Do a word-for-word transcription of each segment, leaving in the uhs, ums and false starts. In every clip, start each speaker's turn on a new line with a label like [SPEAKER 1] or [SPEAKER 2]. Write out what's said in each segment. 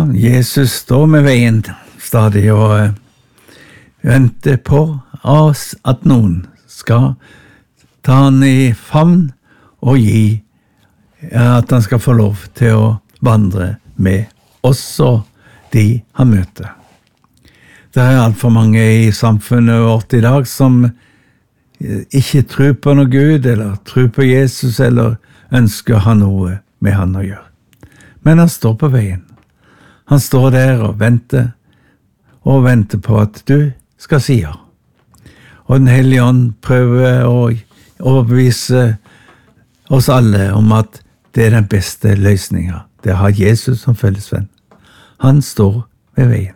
[SPEAKER 1] Ja, Jesus står med veien stadig og eh, venter på oss at noen skal ta han i favn og gi, ja, at han skal få lov til å vandre med også de han møter. Det er alt for mange i samfunnet vårt i dag som ikke tror på noe Gud, eller tror på Jesus, eller ønsker å ha noe med han å gjøre. Men han står på veien. Han står der og venter, og venter på at du skal si ja. Og Den hellige ånd prøver å overbevise oss alle om at det er den beste løsningen. Det har Jesus som fellesvenn. Han står ved veien.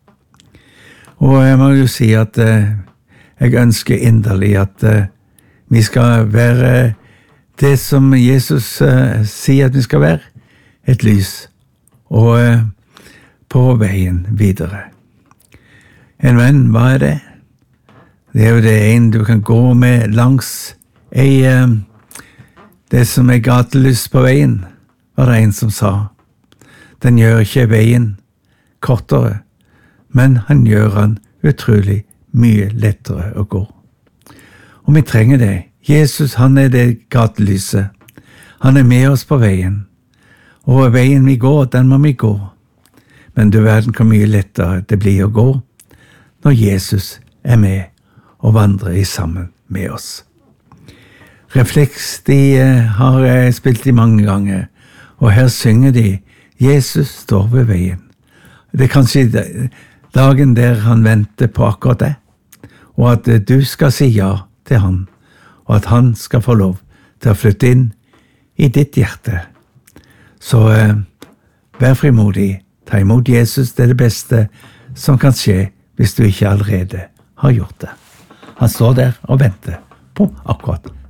[SPEAKER 1] Og jeg må jo si at eh, jeg ønsker inderlig at eh, vi skal være det som Jesus eh, sier at vi skal være, et lys, og eh, på veien videre. En venn, hva er det? Det er jo det en du kan gå med langs ei, eh, det som er gatelys på veien, var det en som sa. Den gjør ikke veien kortere, men han gjør han utrolig mye lettere å gå. Og vi trenger det. Jesus, han er det gatelyset. Han er med oss på veien. Og veien vi går, den må vi gå. Men du verden hvor mye lettere det blir å gå når Jesus er med og vandrer i sammen med oss. Refleks, de har jeg spilt i mange ganger, og her synger de Jesus står ved veien. Det er kanskje dagen der han venter på akkurat det, og at du skal si ja til han, og at han skal få lov til å flytte inn i ditt hjerte. Så eh, vær frimodig, ta imot Jesus, det er det beste som kan skje hvis du ikke allerede har gjort det. Han står der og venter på akkurat